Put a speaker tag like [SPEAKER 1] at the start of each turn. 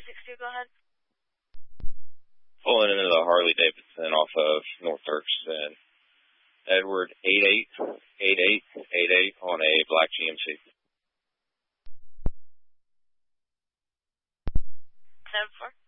[SPEAKER 1] 362, go ahead.
[SPEAKER 2] Pulling into the Harley Davidson off of North Turks, Edward 888888 on a black GMC.
[SPEAKER 1] 10-4.